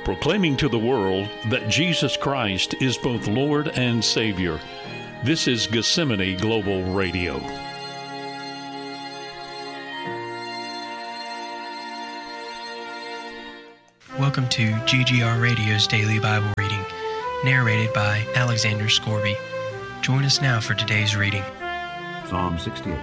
proclaiming to the world that Jesus Christ is both Lord and Savior. This is Gethsemane Global Radio. Welcome to GGR Radio's Daily Bible Reading, narrated by Alexander Scorby. Join us now for today's reading. Psalm 68.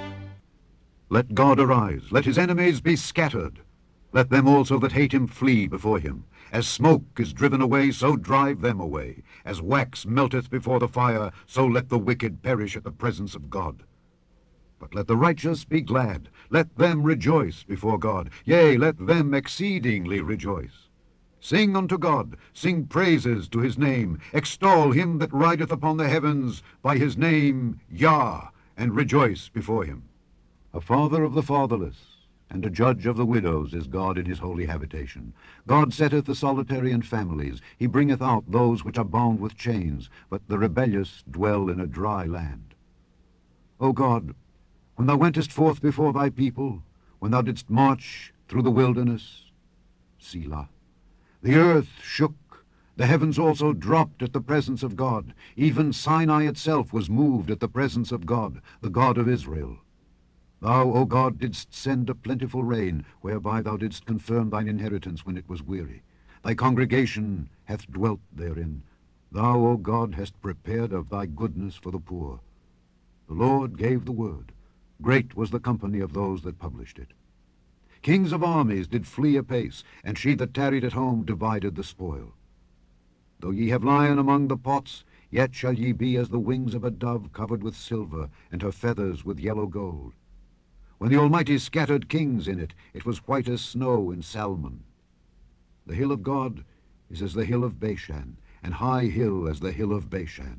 Let God arise, let his enemies be scattered. Let them also that hate him flee before him. As smoke is driven away, so drive them away. As wax melteth before the fire, so let the wicked perish at the presence of God. But let the righteous be glad, let them rejoice before God. Yea, let them exceedingly rejoice. Sing unto God, sing praises to his name. Extol him that rideth upon the heavens by his name, Yah, and rejoice before him. A father of the fatherless, and a judge of the widows is God in his holy habitation. God setteth the solitary in families. He bringeth out those which are bound with chains, but the rebellious dwell in a dry land. O God, when thou wentest forth before thy people, when thou didst march through the wilderness, Selah. The earth shook, the heavens also dropped at the presence of God. Even Sinai itself was moved at the presence of God, the God of Israel. Thou, O God, didst send a plentiful rain, whereby thou didst confirm thine inheritance when it was weary. Thy congregation hath dwelt therein. Thou, O God, hast prepared of thy goodness for the poor. The Lord gave the word. Great was the company of those that published it. Kings of armies did flee apace, and she that tarried at home divided the spoil. Though ye have lion among the pots, yet shall ye be as the wings of a dove covered with silver, and her feathers with yellow gold. When the Almighty scattered kings in it, it was white as snow in Salmon. The hill of God is as the hill of Bashan, and high hill as the hill of Bashan.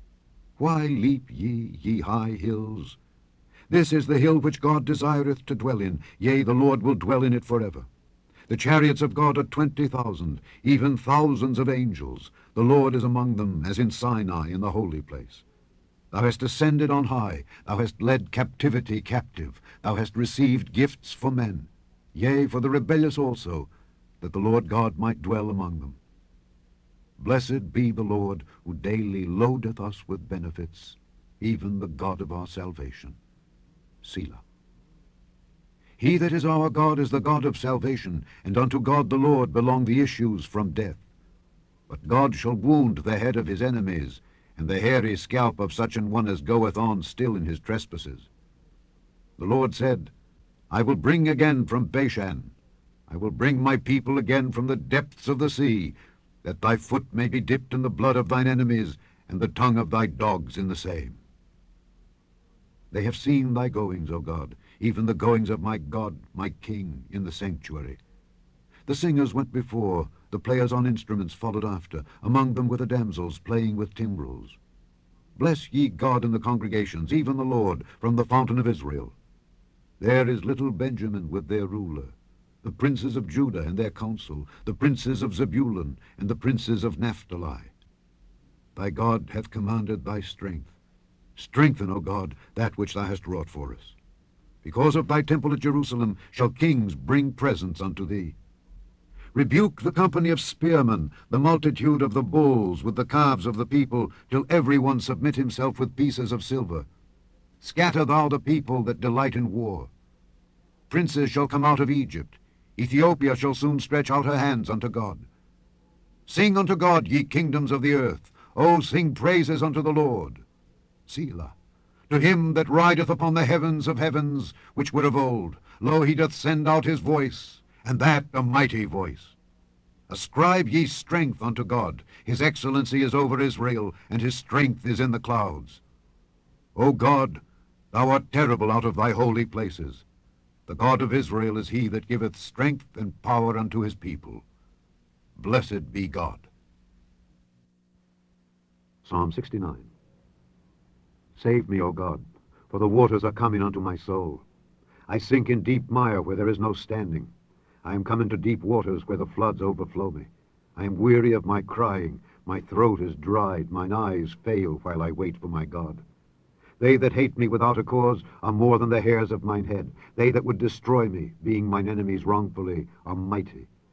Why leap ye, ye high hills? This is the hill which God desireth to dwell in. Yea, the Lord will dwell in it forever. The chariots of God are 20,000, even thousands of angels. The Lord is among them, as in Sinai in the holy place. Thou hast ascended on high, thou hast led captivity captive, thou hast received gifts for men, yea, for the rebellious also, that the Lord God might dwell among them. Blessed be the Lord, who daily loadeth us with benefits, even the God of our salvation. Selah. He that is our God is the God of salvation, and unto God the Lord belong the issues from death. But God shall wound the head of his enemies, and the hairy scalp of such an one as goeth on still in his trespasses. The Lord said, I will bring again from Bashan, I will bring my people again from the depths of the sea, that thy foot may be dipped in the blood of thine enemies, and the tongue of thy dogs in the same. They have seen thy goings, O God, even the goings of my God, my King, in the sanctuary. The singers went before, the players on instruments followed after, among them were the damsels playing with timbrels. Bless ye God in the congregations, even the Lord, from the fountain of Israel. There is little Benjamin with their ruler, the princes of Judah and their council, the princes of Zebulun and the princes of Naphtali. Thy God hath commanded thy strength. Strengthen, O God, that which thou hast wrought for us. Because of thy temple at Jerusalem shall kings bring presents unto thee. Rebuke the company of spearmen, the multitude of the bulls with the calves of the people, till every one submit himself with pieces of silver. Scatter thou the people that delight in war. Princes shall come out of Egypt. Ethiopia shall soon stretch out her hands unto God. Sing unto God, ye kingdoms of the earth. O sing praises unto the Lord. Selah. To him that rideth upon the heavens of heavens, which were of old. Lo, he doth send out his voice, and that a mighty voice. Ascribe ye strength unto God. His excellency is over Israel, and his strength is in the clouds. O God, thou art terrible out of thy holy places. The God of Israel is he that giveth strength and power unto his people. Blessed be God. Psalm 69. Save me, O God, for the waters are coming unto my soul. I sink in deep mire where there is no standing. I am come into deep waters where the floods overflow me. I am weary of my crying. My throat is dried. Mine eyes fail while I wait for my God. They that hate me without a cause are more than the hairs of mine head. They that would destroy me, being mine enemies wrongfully, are mighty.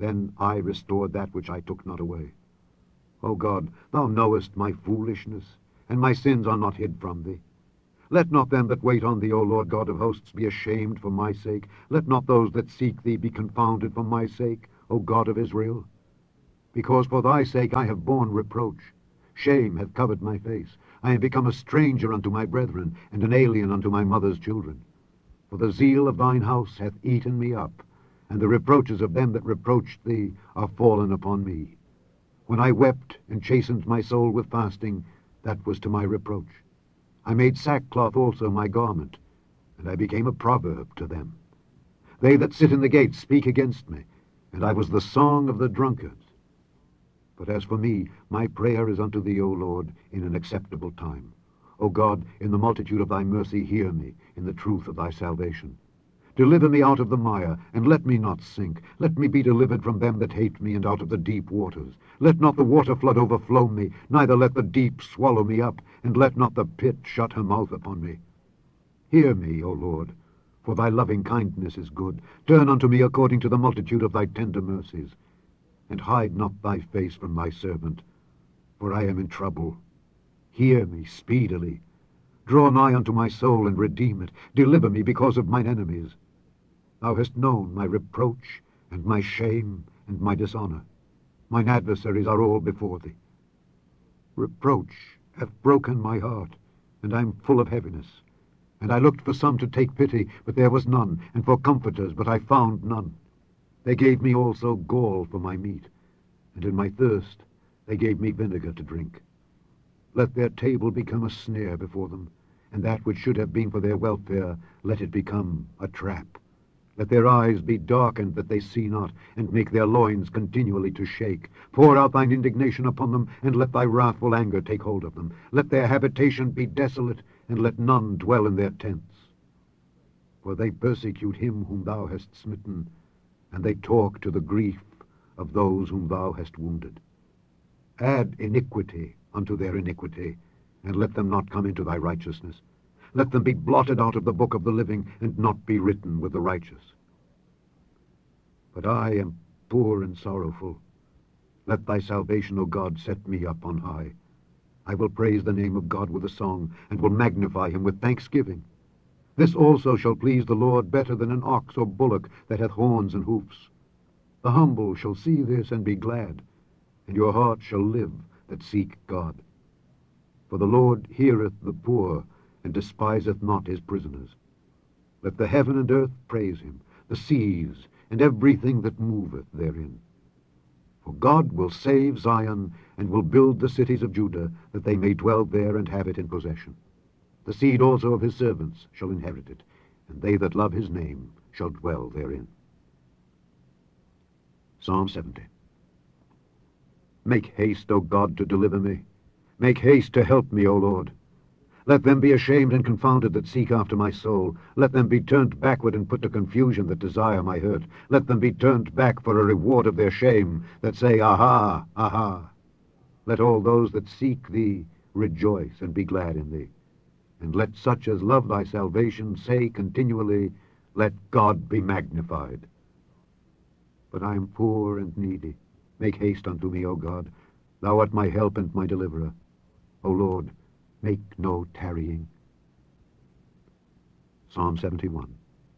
Then I restored that which I took not away. O God, thou knowest my foolishness, and my sins are not hid from thee. Let not them that wait on thee, O Lord God of hosts, be ashamed for my sake. Let not those that seek thee be confounded for my sake, O God of Israel. Because for thy sake I have borne reproach. Shame hath covered my face. I am become a stranger unto my brethren, and an alien unto my mother's children. For the zeal of thine house hath eaten me up, and the reproaches of them that reproached thee are fallen upon me. When I wept and chastened my soul with fasting, that was to my reproach. I made sackcloth also my garment, and I became a proverb to them. They that sit in the gates speak against me, and I was the song of the drunkards. But as for me, my prayer is unto thee, O Lord, in an acceptable time. O God, in the multitude of thy mercy hear me, in the truth of thy salvation. Deliver me out of the mire, and let me not sink. Let me be delivered from them that hate me, and out of the deep waters. Let not the water flood overflow me, neither let the deep swallow me up, and let not the pit shut her mouth upon me. Hear me, O Lord, for thy loving kindness is good. Turn unto me according to the multitude of thy tender mercies, and hide not thy face from thy servant, for I am in trouble. Hear me speedily. Draw nigh unto my soul, and redeem it. Deliver me because of mine enemies. Thou hast known my reproach, and my shame, and my dishonor. Mine adversaries are all before thee. Reproach hath broken my heart, and I am full of heaviness. And I looked for some to take pity, but there was none, and for comforters, but I found none. They gave me also gall for my meat, and in my thirst they gave me vinegar to drink. Let their table become a snare before them, and that which should have been for their welfare, let it become a trap. Let their eyes be darkened that they see not, and make their loins continually to shake. Pour out thine indignation upon them, and let thy wrathful anger take hold of them. Let their habitation be desolate, and let none dwell in their tents. For they persecute him whom thou hast smitten, and they talk to the grief of those whom thou hast wounded. Add iniquity unto their iniquity, and let them not come into thy righteousness. Let them be blotted out of the book of the living, and not be written with the righteous. But I am poor and sorrowful. Let thy salvation, O God, set me up on high. I will praise the name of God with a song, and will magnify him with thanksgiving. This also shall please the Lord better than an ox or bullock that hath horns and hoofs. The humble shall see this and be glad, and your heart shall live that seek God. For the Lord heareth the poor, and despiseth not his prisoners. Let the heaven and earth praise him, the seas, and everything that moveth therein. For God will save Zion, and will build the cities of Judah, that they may dwell there and have it in possession. The seed also of his servants shall inherit it, and they that love his name shall dwell therein. Psalm 70. Make haste, O God, to deliver me. Make haste to help me, O Lord. Let them be ashamed and confounded that seek after my soul. Let them be turned backward and put to confusion that desire my hurt. Let them be turned back for a reward of their shame, that say, Aha, aha. Let all those that seek thee rejoice and be glad in thee. And let such as love thy salvation say continually, Let God be magnified. But I am poor and needy. Make haste unto me, O God. Thou art my help and my deliverer. O Lord, make no tarrying. Psalm 71.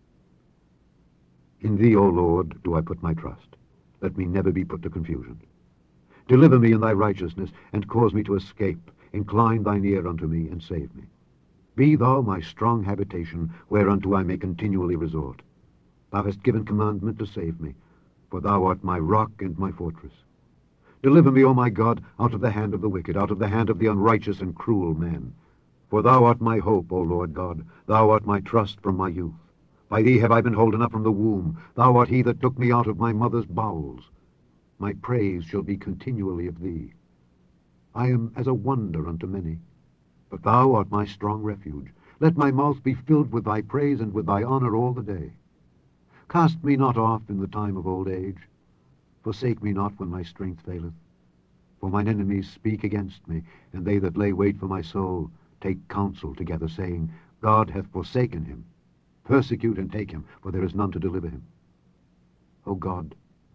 In thee, O Lord, do I put my trust. Let me never be put to confusion. Deliver me in thy righteousness, and cause me to escape. Incline thine ear unto me, and save me. Be thou my strong habitation, whereunto I may continually resort. Thou hast given commandment to save me, for thou art my rock and my fortress. Deliver me, O my God, out of the hand of the wicked, out of the hand of the unrighteous and cruel man. For thou art my hope, O Lord God. Thou art my trust from my youth. By thee have I been holden up from the womb. Thou art he that took me out of my mother's bowels. My praise shall be continually of thee. I am as a wonder unto many, but thou art my strong refuge. Let my mouth be filled with thy praise and with thy honor all the day. Cast me not off in the time of old age. Forsake me not when my strength faileth. For mine enemies speak against me, and they that lay wait for my soul take counsel together, saying, God hath forsaken him. Persecute and take him, for there is none to deliver him. O God,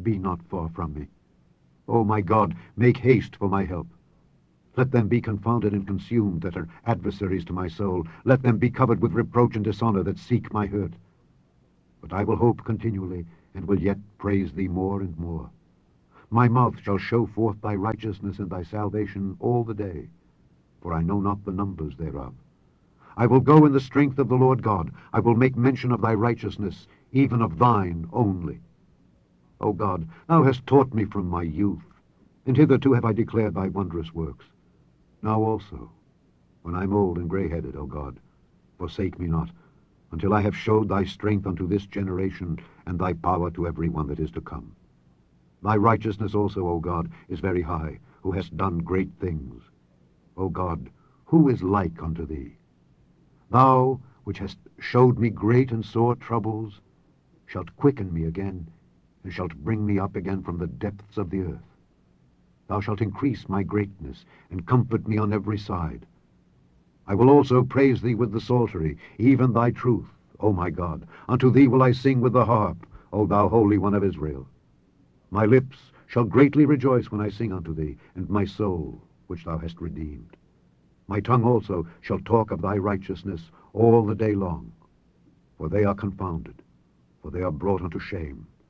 be not far from me. O my God, make haste for my help. Let them be confounded and consumed that are adversaries to my soul. Let them be covered with reproach and dishonor that seek my hurt. But I will hope continually, and will yet praise thee more and more. My mouth shall show forth thy righteousness and thy salvation all the day, for I know not the numbers thereof. I will go in the strength of the Lord God. I will make mention of thy righteousness, even of thine only. O God, thou hast taught me from my youth, and hitherto have I declared thy wondrous works. Now also, when I am old and grey-headed, O God, forsake me not, until I have showed thy strength unto this generation, and thy power to every one that is to come. Thy righteousness also, O God, is very high, who hast done great things. O God, who is like unto thee? Thou, which hast showed me great and sore troubles, shalt quicken me again, and shalt bring me up again from the depths of the earth. Thou shalt increase my greatness, and comfort me on every side. I will also praise thee with the psaltery, even thy truth, O my God. Unto thee will I sing with the harp, O thou Holy One of Israel. My lips shall greatly rejoice when I sing unto thee, and my soul, which thou hast redeemed. My tongue also shall talk of thy righteousness all the day long. For they are confounded, for they are brought unto shame,